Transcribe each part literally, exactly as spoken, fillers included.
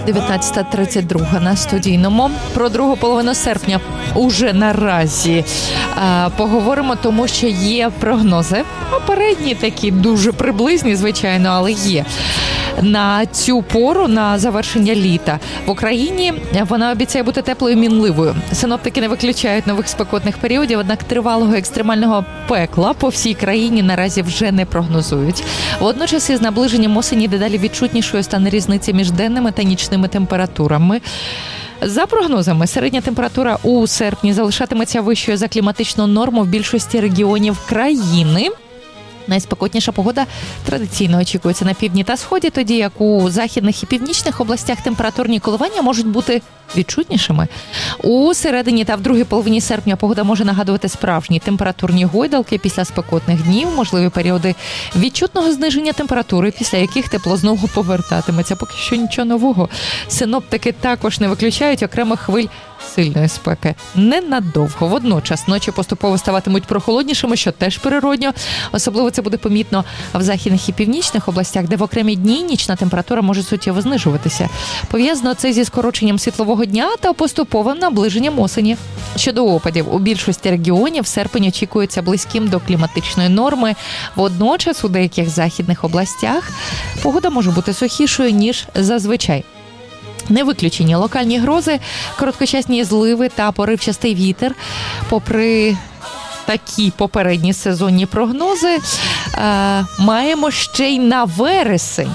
дев'ятнадцята тридцять два на студійному. Про другу половину серпня уже наразі а, поговоримо, тому що є прогнози. Попередні такі дуже приблизні, звичайно, але є. На цю пору, на завершення літа, в Україні вона обіцяє бути теплою і мінливою. Синоптики не виключають нових спекотних періодів, однак тривалого екстремального пекла по всій країні наразі вже не прогнозують. Водночас із наближенням осені дедалі відчутнішою стане різниця між денними та нічними температурами. За прогнозами, середня температура у серпні залишатиметься вищою за кліматичну норму в більшості регіонів країни. Найспекотніша погода традиційно очікується на півдні та сході, тоді як у західних і північних областях температурні коливання можуть бути відчутнішими. У середині та в другій половині серпня погода може нагадувати справжні температурні гойдалки після спекотних днів, можливі періоди відчутного зниження температури, після яких тепло знову повертатиметься. Поки що нічого нового. Синоптики також не виключають окремих хвиль сильної спеки. Ненадовго. Водночас ночі поступово ставатимуть прохолоднішими, що теж природньо. Особливо це буде помітно в західних і північних областях, де в окремі дні нічна температура може суттєво знижуватися. Пов'язано це зі скороченням світлового дня та поступовим наближенням осені. Щодо опадів, у більшості регіонів серпень очікується близьким до кліматичної норми. Водночас у деяких західних областях погода може бути сухішою, ніж зазвичай. Не виключені локальні грози, короткочасні зливи та поривчастий вітер. Попри такі попередні сезонні прогнози, е, маємо ще й на вересень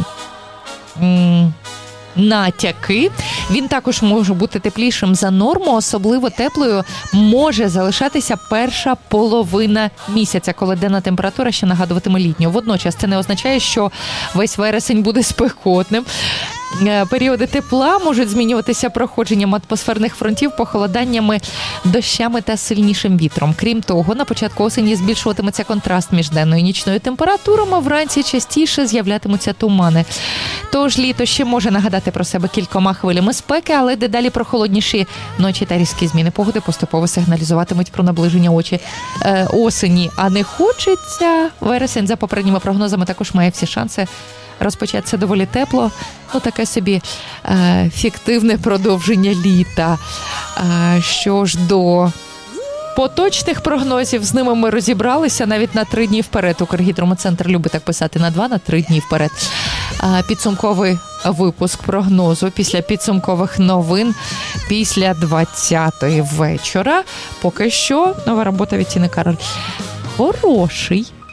м- натяки. Він також може бути теплішим за норму, особливо теплою може залишатися перша половина місяця, коли денна температура ще нагадуватиме літню. Водночас це не означає, що весь вересень буде спекотним. Періоди тепла можуть змінюватися проходженням атмосферних фронтів, похолоданнями, дощами та сильнішим вітром. Крім того, на початку осені збільшуватиметься контраст між денною і нічною температурами, вранці частіше з'являтимуться тумани. Тож літо ще може нагадати про себе кількома хвилями спеки, але дедалі прохолодніші ночі та різкі зміни погоди поступово сигналізуватимуть про наближення очі е, осені. А не хочеться. Вересень, за попередніми прогнозами, також має всі шанси розпочатися доволі тепло. Ну, таке собі е, фіктивне продовження літа. Е, що ж до поточних прогнозів, з ними ми розібралися навіть на три дні вперед. Укргідрометцентр любить так писати на два, на три дні вперед. Е, підсумковий випуск прогнозу після підсумкових новин після двадцятої вечора. Поки що нова робота від Тіни Кароль. Хороший.